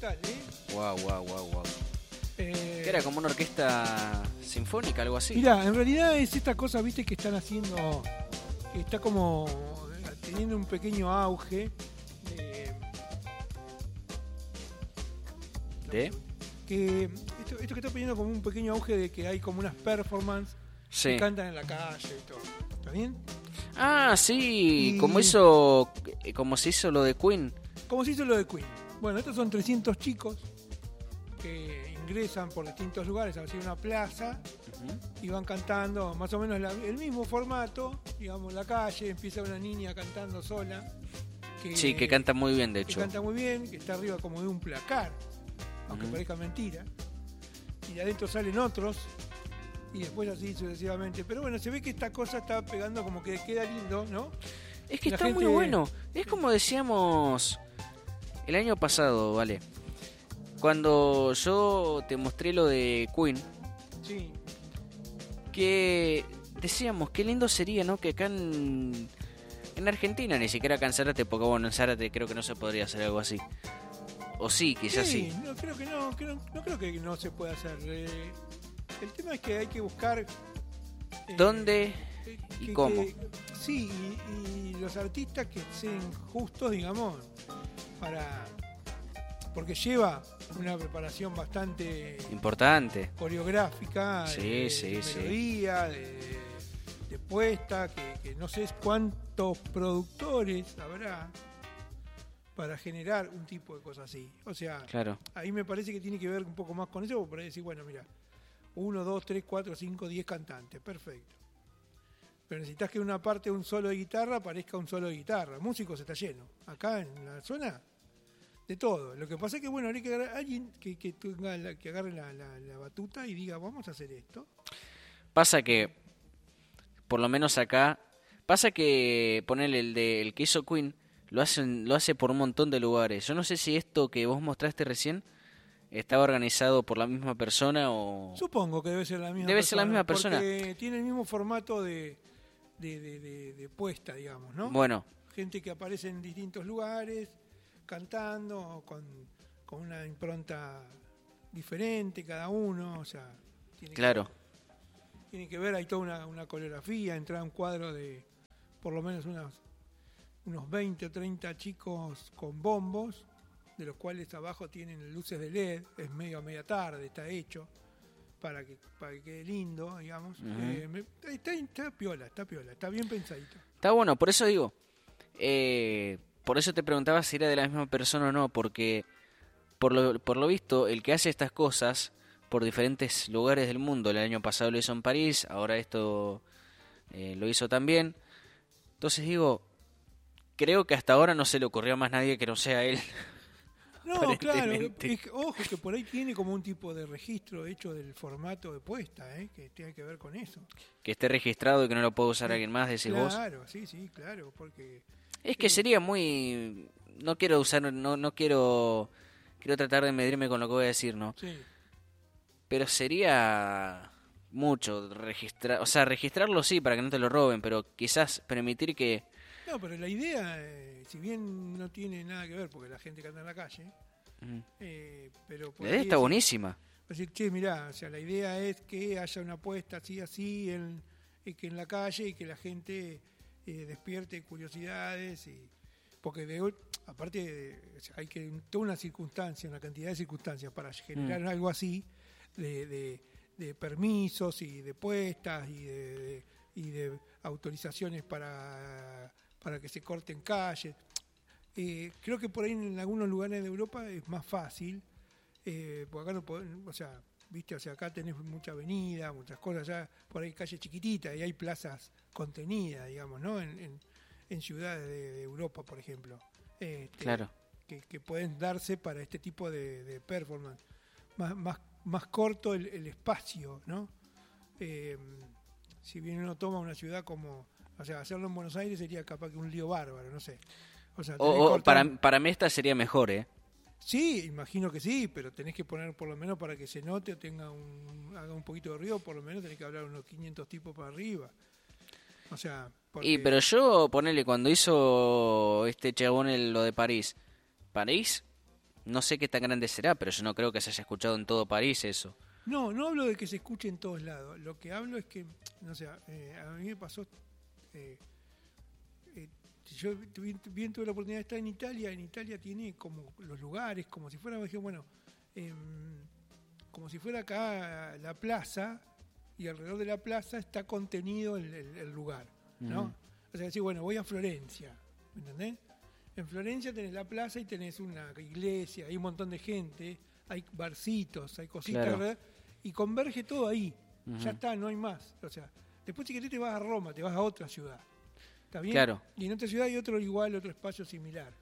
brutal, Wow. Que era como una orquesta sinfónica, algo así. Mirá, en realidad es esta cosa, viste, que están haciendo, que está como teniendo un pequeño auge. Que esto que está teniendo como un pequeño auge de que hay como unas performances que cantan en la calle y todo. ¿Está bien? Ah, sí, como se hizo lo de Queen. Como se hizo lo de Queen. Bueno, estos son 300 chicos que ingresan por distintos lugares, a una plaza, y van cantando más o menos el mismo formato, digamos, en la calle. Empieza una niña cantando sola. Que canta muy bien, de hecho. Que canta muy bien, que está arriba como de un placar, aunque parezca mentira. Y de adentro salen otros, y después así sucesivamente. Pero bueno, se ve que esta cosa está pegando, como que queda lindo, ¿no? Es que está muy bueno. Es como decíamos el año pasado, ¿vale? Cuando yo te mostré lo de Queen, sí, que decíamos, qué lindo sería, ¿no? Que acá en Argentina, ni siquiera acá en Zárate, porque bueno, en Zárate creo que no se podría hacer algo así. O sí, quizás sí. No, creo que no creo que no se pueda hacer. El tema es que hay que buscar dónde y cómo. Sí, y los artistas que sean justos, digamos, porque lleva una preparación bastante importante, coreográfica, sí. melodía, de puesta, que no sé cuántos productores habrá para generar un tipo de cosas así. O sea, claro. Ahí me parece que tiene que ver un poco más con eso, porque por ahí decir, bueno, mira, 1, 2, 3, 4, 5, 10 cantantes, perfecto. Pero necesitas que una parte, un solo de guitarra, parezca un solo de guitarra. Músicos está lleno. Acá en la zona, de todo. Lo que pasa es que, bueno, habría que agarrar a alguien que agarre la batuta y diga, vamos a hacer esto. Pasa que, por lo menos acá, ponerle el que hizo Queen, lo hace por un montón de lugares. Yo no sé si esto que vos mostraste recién estaba organizado por la misma persona o... Supongo que debe ser la misma persona. Debe ser la misma persona. Porque tiene el mismo formato de puesta, digamos, ¿no? Bueno. Gente que aparece en distintos lugares, cantando, con una impronta diferente cada uno, o sea... Tiene que ver, hay toda una coreografía, entrar a un cuadro de por lo menos unos 20 o 30 chicos con bombos, de los cuales abajo tienen luces de LED, es media tarde, está hecho para que quede lindo, digamos. Está piola, está bien pensadito. Está bueno, por eso digo, por eso te preguntaba si era de la misma persona o no, porque por lo visto, el que hace estas cosas por diferentes lugares del mundo, el año pasado lo hizo en París, ahora esto lo hizo también. Entonces digo, creo que hasta ahora no se le ocurrió a más nadie que no sea él. No, claro, ojo que por ahí tiene como un tipo de registro hecho del formato de puesta, que tiene que ver con eso. Que esté registrado y que no lo pueda usar alguien más, decís vos. Claro, sí, claro, porque... Es que sería muy... No quiero tratar de medirme con lo que voy a decir, ¿no? Sí. Pero sería mucho registrarlo sí, para que no te lo roben, pero quizás permitir que... No, pero la idea, si bien no tiene nada que ver, porque la gente canta en la calle, pero... La idea está buenísima. Decir, che, mirá, o sea, la idea es que haya una apuesta así, que en la calle, y que la gente despierte curiosidades, porque aparte hay que toda una circunstancia, una cantidad de circunstancias para generar algo así, de permisos y de puestas y de autorizaciones para que se corten calles. Creo que por ahí en algunos lugares de Europa es más fácil, porque acá no podemos, o sea, viste, o sea, acá tenés mucha avenida, muchas cosas, ya por ahí calles chiquititas y hay plazas contenidas, digamos, ¿no? En ciudades de Europa, por ejemplo. Claro. Que pueden darse para este tipo de performance. Más corto el espacio, ¿no? Si bien uno toma una ciudad como... O sea, hacerlo en Buenos Aires sería capaz que un lío bárbaro, no sé. O sea, para mí esta sería mejor, ¿eh? Sí, imagino que sí, pero tenés que poner por lo menos para que se note o haga un poquito de ruido, por lo menos tenés que hablar unos 500 tipos para arriba. O sea... Pero yo, ponele, cuando hizo este chabón lo de París, No sé qué tan grande será, pero yo no creo que se haya escuchado en todo París eso. No hablo de que se escuche en todos lados. Lo que hablo es que, no sé, a mí me pasó... yo bien tuve la oportunidad de estar en Italia. En Italia tiene como los lugares, como si fuera, como si fuera acá la plaza, y alrededor de la plaza está contenido el lugar, ¿no? O sea, decir, bueno, voy a Florencia, ¿me entendés? En Florencia tenés la plaza y tenés una iglesia, hay un montón de gente, hay barcitos, hay cositas, Claro. ¿verdad? Y converge todo ahí, ya está, no hay más. O sea, después si querés te vas a Roma, te vas a otra ciudad, ¿está bien? Claro. Y en otra ciudad hay otro igual, otro espacio similar.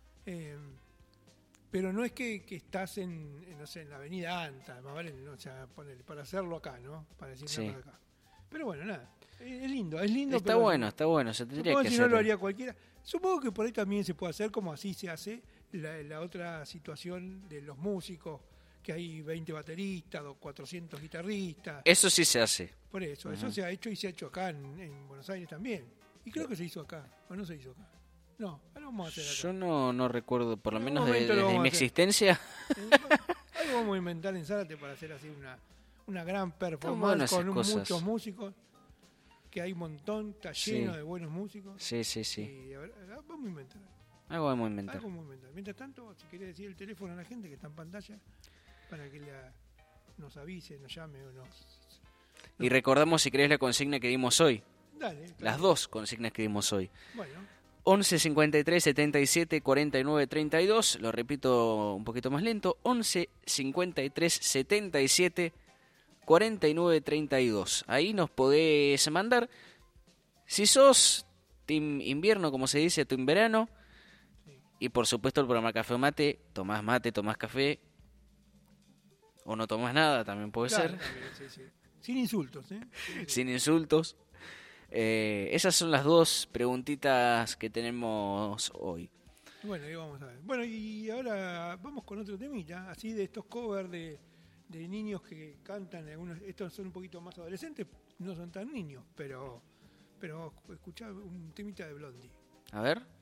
Pero no es que estás no sé, en la avenida Anta, más vale, o sea, para hacerlo acá, ¿no? Para decirlo Sí. acá. Pero bueno, nada, es lindo. Está pero bueno, se tendría supongo que si hacer. no lo haría cualquiera. Supongo que por ahí también se puede hacer como así se hace la otra situación de los músicos, que hay 20 bateristas, 400 guitarristas. Eso sí se hace. Por eso, eso se ha hecho y se ha hecho acá en Buenos Aires también. Y creo que se hizo acá, o no se hizo acá. No, lo vamos a hacer acá. Yo no recuerdo, por lo En menos algún momento lo desde vamos mi a hacer. existencia. Algo vamos a inventar en Zárate para hacer así una gran buenas performance esas con cosas. muchos músicos, que hay un montón, está lleno de buenos músicos. Sí. Y a ver, vamos a inventar. Algo vamos a inventar. Algo vamos a inventar. Mientras tanto, si querés decir el teléfono a la gente que está en pantalla, para que nos avise, nos llame o nos... Y recordamos, si querés, la consigna que dimos hoy. Dale. Las dos consignas que dimos hoy. Bueno, 11 53 77 49 32. Lo repito un poquito más lento. 11 53 77 49 32. Ahí nos podés mandar. Si sos team invierno, como se dice, team verano. Y por supuesto el programa Café o Mate. Mate, tomás café. O no tomás nada, también puede claro, ser. también, sí. Sin insultos, ¿eh? Sin insultos. Esas son las dos preguntitas que tenemos hoy. Bueno, ahí vamos a ver. Bueno, y ahora vamos con otro temita, así de estos covers de niños que cantan. Estos son un poquito más adolescentes, no son tan niños, pero escuchá un temita de Blondie. A ver.